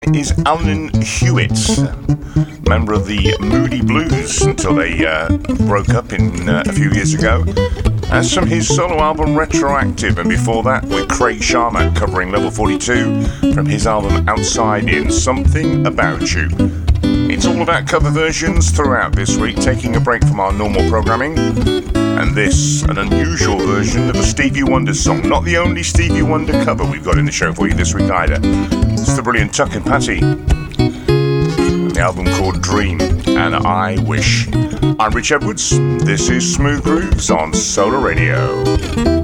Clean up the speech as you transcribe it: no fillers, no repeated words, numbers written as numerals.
is Alan Hewitt, member of the Moody Blues until they broke up a few years ago. That's from his solo album Retroactive, and before that with Craig Sharma covering Level 42 from his album Outside In, Something About You. It's all about cover versions throughout this week, taking a break from our normal programming. And this, an unusual version of a Stevie Wonder song. Not the only Stevie Wonder cover we've got in the show for you this week either. It's the brilliant Tuck and Patty. The album called Dream and I Wish. I'm Rich Edwards. This is Smooth Grooves on Solar Radio.